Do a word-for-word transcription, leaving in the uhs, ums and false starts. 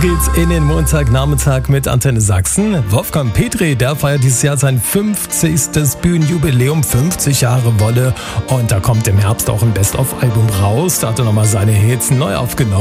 geht's in den Montagnachmittag mit Antenne Sachsen. Wolfgang Petri, der feiert dieses Jahr sein fünfzigstes Bühnenjubiläum, fünfzig Jahre Wolle. Und da kommt im Herbst auch ein Best-of-Album raus. Da hat er nochmal seine Hits neu aufgenommen.